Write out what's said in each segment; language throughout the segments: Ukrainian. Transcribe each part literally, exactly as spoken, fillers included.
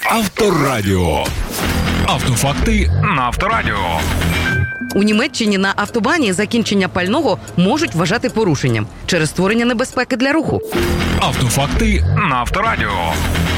Авторадіо. Автофакти на Авторадіо. У Німеччині на автобані закінчення пального можуть вважати порушенням через створення небезпеки для руху. Автофакти на Авторадіо.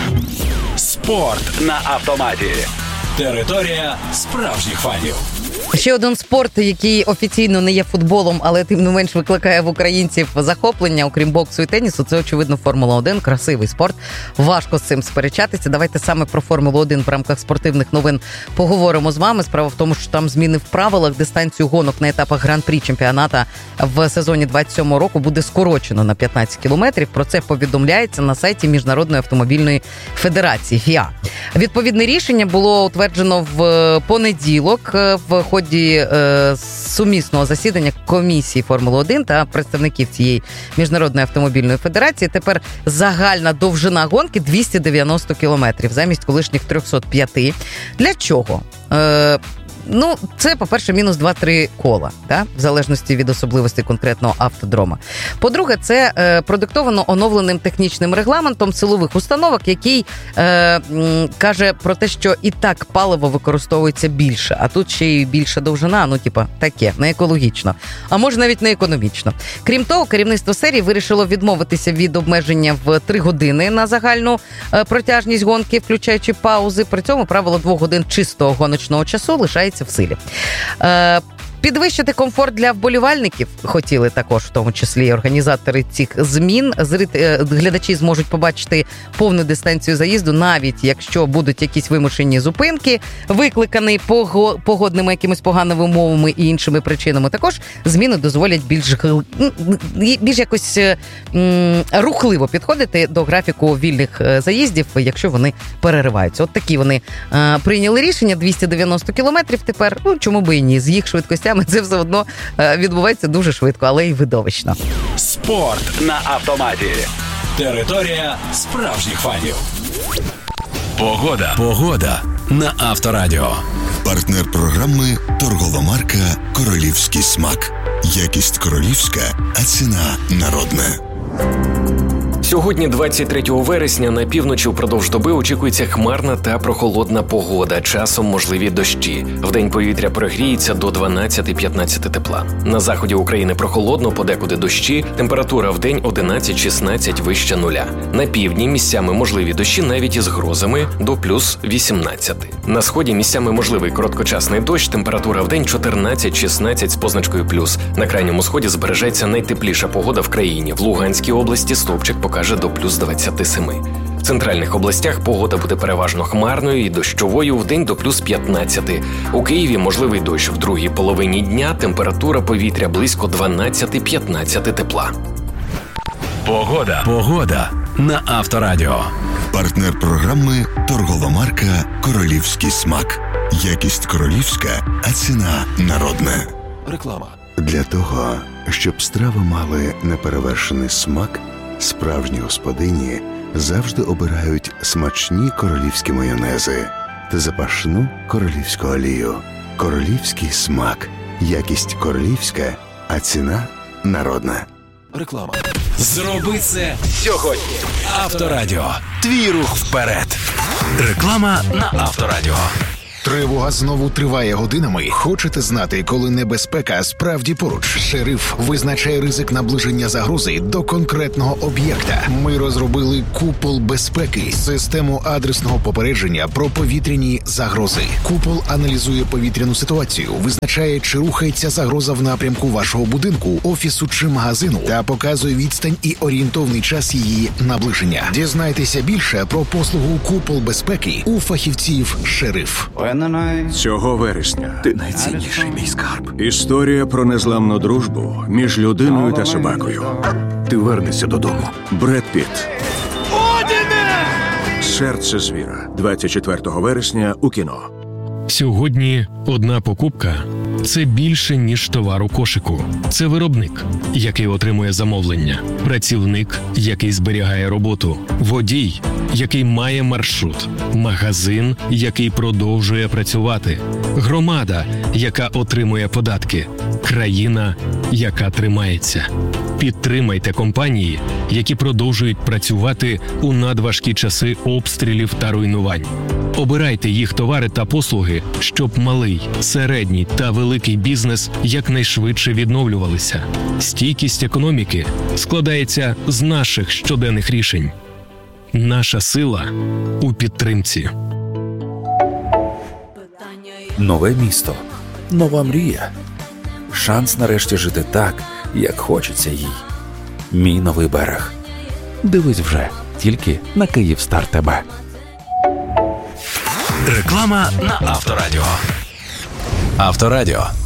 Спорт на автоматі. Територія справжніх фанів. Ще один спорт, який офіційно не є футболом, але тим не менш викликає в українців захоплення, окрім боксу і тенісу, це, очевидно, Формула один. Красивий спорт. Важко з цим сперечатися. Давайте саме про Формулу один в рамках спортивних новин поговоримо з вами. Справа в тому, що там зміни в правилах. Дистанцію гонок на етапах Гран-прі чемпіоната в сезоні двадцять сьомого року буде скорочено на п'ятнадцять кілометрів. Про це повідомляється на сайті Міжнародної автомобільної федерації ФІА. Відповідне рішення було утверджено в понеділок в ході е, сумісного засідання комісії Формули один та представників цієї Міжнародної автомобільної федерації. Тепер загальна довжина гонки двісті дев'яносто кілометрів замість колишніх триста п'ять. Для чого? Е, Ну, це, по-перше, мінус два-три кола, да? В залежності від особливостей конкретного автодрома. По-друге, це е, продиктовано оновленим технічним регламентом силових установок, який е, м, каже про те, що і так паливо використовується більше, а тут ще й більша довжина, ну, типа, таке, не екологічно, а може навіть не економічно. Крім того, керівництво серії вирішило відмовитися від обмеження в три години на загальну е, протяжність гонки, включаючи паузи. При цьому правило двох годин чистого гоночного часу лишається в силі. Е, Підвищити комфорт для вболівальників хотіли також, в тому числі і організатори цих змін. Зрит... Глядачі зможуть побачити повну дистанцію заїзду, навіть якщо будуть якісь вимушені зупинки, викликані погодними якимись поганими умовами і іншими причинами. Також зміни дозволять більш, більш якось м, рухливо підходити до графіку вільних заїздів, якщо вони перериваються. От такі вони е, прийняли рішення. двісті дев'яносто кілометрів тепер, ну чому би і ні, з їх швидкостями це все одно відбувається дуже швидко, але й видовищно. Спорт на автоматі. Територія справжніх фанів. Погода. Погода на Авторадіо. Партнер програми торгова марка «Королівський смак». Якість королівська, а ціна народна. Сьогодні, двадцять третього вересня, на півночі впродовж доби очікується хмарна та прохолодна погода, часом можливі дощі. Вдень повітря прогріється до дванадцять-п'ятнадцять тепла. На заході України прохолодно, подекуди дощі, температура вдень одинадцять-шістнадцять вище нуля. На півдні місцями можливі дощі навіть із грозами до плюс вісімнадцять. На сході місцями можливий короткочасний дощ, температура вдень чотирнадцять-шістнадцять з позначкою плюс. На крайньому сході збережеться найтепліша погода в країні. В Луганській області стовпчик покаже до плюс двадцять сім. В центральних областях погода буде переважно хмарною і дощовою, вдень до плюс п'ятнадцять. У Києві можливий дощ в другій половині дня, температура повітря близько дванадцять-п'ятнадцять тепла. Погода. Погода на Авторадіо. Партнер програми торгова марка «Королівський смак». Якість королівська, а ціна народна. Реклама. Для того, щоб страви мали неперевершений смак, справжні господині завжди обирають смачні королівські майонези та запашну королівську олію. Королівський смак. Якість королівська, а ціна народна. Реклама. Зроби це сьогодні. Авторадіо. Твій рух вперед. Реклама на Авторадіо. Тривога знову триває годинами. Хочете знати, коли небезпека справді поруч? Шериф визначає ризик наближення загрози до конкретного об'єкта. Ми розробили купол безпеки, систему адресного попередження про повітряні загрози. Купол аналізує повітряну ситуацію, визначає, чи рухається загроза в напрямку вашого будинку, офісу чи магазину, та показує відстань і орієнтовний час її наближення. Дізнайтеся більше про послугу купол безпеки у фахівців «Шериф». Цього вересня ти найцінніший мій скарб. Історія про незламну дружбу між людиною та собакою. Ти вернешся додому. Бред Пітт. Серце звіра. двадцять четвертого вересня у кіно. Сьогодні одна покупка – це більше, ніж товар у кошику. Це виробник, який отримує замовлення, працівник, який зберігає роботу, водій, який має маршрут, магазин, який продовжує працювати, громада, яка отримує податки, країна, яка тримається. Підтримайте компанії, які продовжують працювати у надважкі часи обстрілів та руйнувань. Обирайте їх товари та послуги, щоб малий, середній та великий бізнес якнайшвидше відновлювалися. Стійкість економіки складається з наших щоденних рішень. Наша сила у підтримці. Нове місто. Нова мрія. Шанс нарешті жити так, як хочеться їй. Мій новий берег. Дивись вже тільки на Київстар ТБ. Реклама на Авторадіо. Авторадіо.